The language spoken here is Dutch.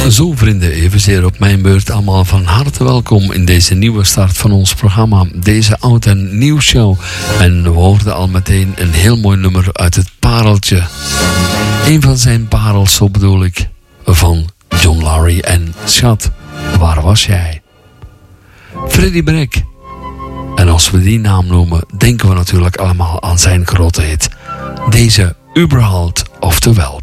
Zo vrienden, evenzeer op mijn beurt allemaal van harte welkom in deze nieuwe start van ons programma. Deze oud en nieuw show. En we hoorden al meteen een heel mooi nummer uit het Pareltje. Een van zijn parels, zo bedoel ik, van John Larry en Schat, waar was jij? Freddie Breck. En als we die naam noemen, denken we natuurlijk allemaal aan zijn grote hit. Deze Überhaupt auf der Welt.